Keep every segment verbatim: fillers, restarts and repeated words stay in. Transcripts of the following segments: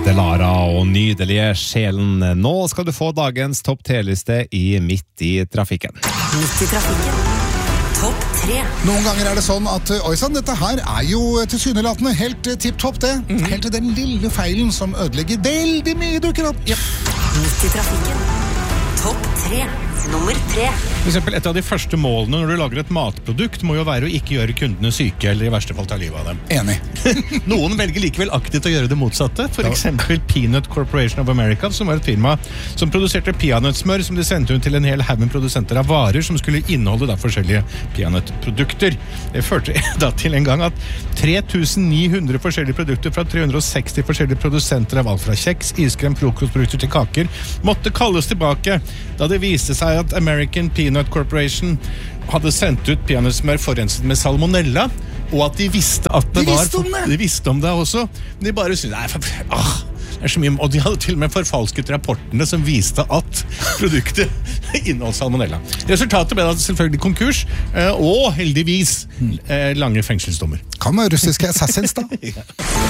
Delara og nydelige sjelen. Nå skal du få dagens topp tre-liste i Midt i trafikken. Midt i trafikken. Topp tre. Noen ganger er det sånn at oi sann, dette her er jo tilsynelatende helt tipp-topp det. Mm-hmm. Helt til den lille feilen som ødelegger veldig mye dukker opp. Yep. Midt i trafikken. Topp tre. Nummer tre. For eksempel, et av de første målene når du lager et matprodukt må jo være å ikke gjøre kundene syke, eller i verste fall ta livet av dem. Enig. Noen velger likevel aktivt å gjøre det motsatte. For eksempel Peanut Corporation of America, som var et firma som produserte peanøttsmør, som de sendte ut til en hel haug med produsenter av varer som skulle inneholde da forskjellige peanøttprodukter. Det førte da til en gang at tre tusen ni hundre forskjellige produkter fra tre hundre og seksti forskjellige produsenter av alt fra kjeks, iskrem, frokostprodukter til kaker måtte kalles tilbake, da det viste seg at American Peanut Corporation hadde sendt ut peanøttsmør forurenset med salmonella, og at de visste at det de var... Visste om det. De visste om det også. De bare syntes, nei, for, ah, det er så mye... Og de hadde til og med forfalsket rapportene som viste at produktet inneholdt salmonella. Resultatet ble da selvfølgelig konkurs, og heldigvis lange fengselsdommer. Kan være russiske assassins da. Ja.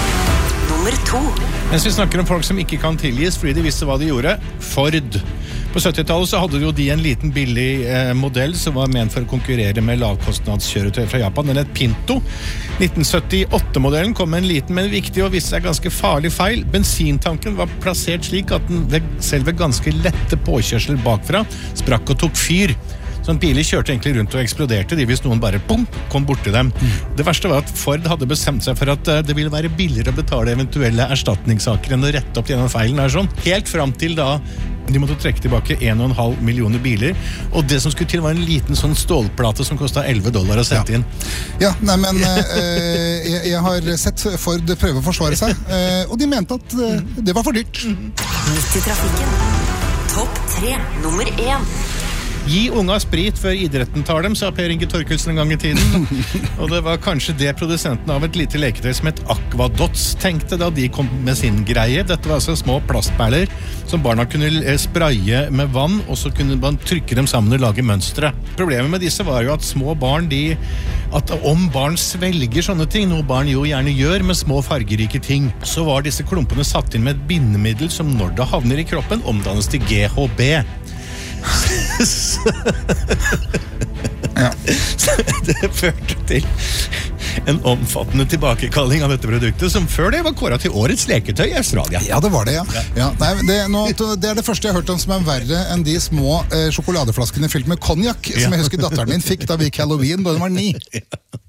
Nummer to. Mens vi snakker om folk som ikke kan tilgis fordi de visste hva de gjorde, Ford. På syttitallet så hadde jo de en liten billig eh, modell som var ment for å konkurrere med lavkostnadskjøretøy fra Japan, den het Pinto. nitten syttiåtte-modellen kom med en liten, men viktig og viste seg ganske farlig feil. Bensintanken var plassert slik at den ved selve ganske lette påkjørsler bakfra sprakk og tok fyr. Sånn biler kjørte egentlig rundt og eksploderte de hvis noen bare boom, kom bort til dem. Mm. Det verste var at Ford hadde bestemt seg for at uh, det ville være billigere å betale eventuelle erstatningssaker enn å rette opp denne feilen her sånn. Helt frem til da de måtte trekke tilbake en og en halv millioner biler, og det som skulle til var en liten sånn stålplate som kostet elleve dollar å sette ja. inn. Ja, nei, men uh, jeg, jeg har sett Ford prøve å forsvare seg, uh, og de mente at uh, det var for dyrt. Midt i trafikken. Topp tre. Nummer én. Gi unga sprit før idretten tar dem, sa Per Inge Torkelsen en gang i tiden. Og det var kanskje det produsenten av et lite leketøy som het Aquadots tenkte da de kom med sin greie. Dette var altså små plastperler som barna kunne spraye med vann, og så kunne man trykke dem sammen og lage mønstre. Problemet med disse var jo at små barn, de, at om barn svelger sånne ting, noe barn jo gjerne gjør med små fargerike ting, så var disse klumpene satt inn med et bindemiddel som når det havner i kroppen, omdannes til G H B. Ja. Det førte til en omfattende tilbakekalling av dette produktet, som før det var kåret til årets leketøy i Australia. Ja, det var det, ja. ja. ja nei, det, nå, det er det første jeg har hørt om som er verre enn de små eh, sjokoladeflaskene fylt med konjakk, som jeg husker datteren min fikk da vi gikk Halloween da den var ni.